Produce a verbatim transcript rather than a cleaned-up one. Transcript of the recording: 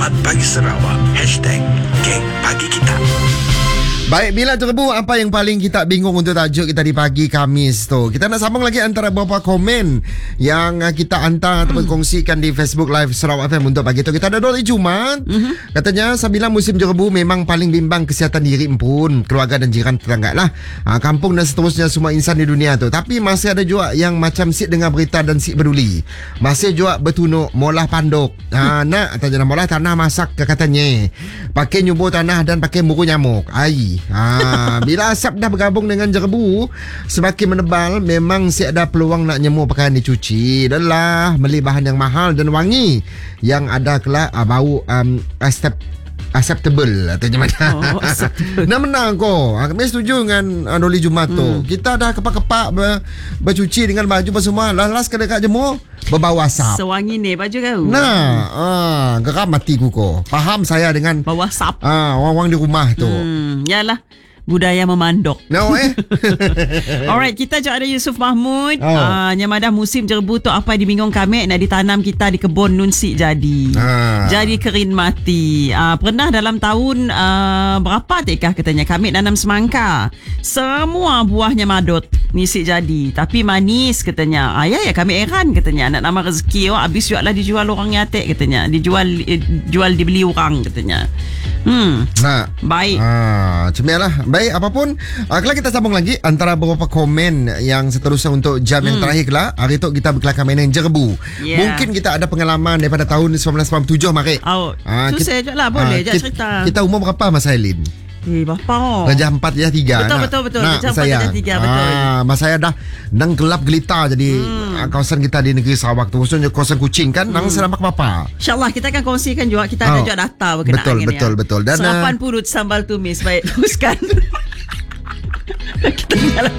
Selamat Pagi Sarawak. Hashtag Geng Pagi Kita. Baik, bila Jerebu, apa yang paling kita bingung untuk tajuk kita di pagi Khamis tu? Kita nak sambung lagi antara beberapa komen yang kita hantar ataupun kongsikan di Facebook Live Sarawak F M untuk pagi tu. Kita ada dua hari Jumaat. Mm-hmm. Katanya, sembilan musim Jerebu memang paling bimbang kesihatan diri pun, keluarga dan jiran tetangga lah. Ha, kampung dan seterusnya semua insan di dunia tu. Tapi masih ada juga yang macam sik dengar berita dan sik peduli. Masih juga bertunuk, molah panduk. Ha, nak, atau jangan molah tanah masak ke katanya. Pakai nyubur tanah dan pakai muru nyamuk. Ai. Ha, bila asap dah bergabung dengan jerebu semakin menebal, memang si ada peluang nak nyemur pakaian dicuci. Dan lah, beli bahan yang mahal dan wangi yang ada kelak uh, bau um, accept, acceptable atau macam mana. Oh, nak menang ko. Kami setuju dengan uh, Doli Jumat tu. Hmm. Kita dah kepak-kepak ber, bercuci dengan baju apa semua. Lalas ke dekat jemur berbau asap. Sewangi ni baju kau. Nah, ah, geram mati ku ko. Faham saya dengan bau asap. Ah, orang-orang di rumah tu. Hmm, yalah. Budaya memandok. No eh. Alright, kita juga ada Yusuf Mahmud. Oh. Uh, Nyamadah musim jerebu tu apa di bingung kami nak ditanam kita di kebun nun sik jadi. Ah. Jadi kerin mati. Uh, pernah dalam tahun uh, berapa tekah katanya kami nanam semangka. Semua buahnya madot ni sik jadi. Tapi manis katanya. Ah, ya ya kami heran katanya. Nak nama rezeki oh, habis juga lah dijual orang nyatek katanya. Dijual eh, jual dibeli orang katanya. Hmm. Nah. Baik. Ah, cemialah. Baik, apapun uh, kalau kita sambung lagi antara beberapa komen yang seterusnya untuk jam hmm. yang terakhir kelak. Hari tu kita berkelakar mainan jerebu. Yeah. Mungkin kita ada pengalaman daripada tahun sembilan belas sembilan puluh tujuh, Mari. Oh, uh, susah je lah. Boleh uh, je cerita. Kita umur berapa, Mas Ailin? Eh, berapa? Darjah empat, darjah tiga. Betul, nak, betul, betul. Nak, Darjah empat, saya. darjah tiga, betul. Ah, mas saya dah nang gelap gelita jadi hmm. kawasan kita di negeri Sarawak tu. Khususnya kawasan Kuching kan. Hmm. Nang senampak apa? InsyaAllah kita akan kongsikan juga. Kita ada oh. juga data berkenaan betul, ini. Betul, ya. betul. Dan serapan purut sambal tumis. Baik, teruskan.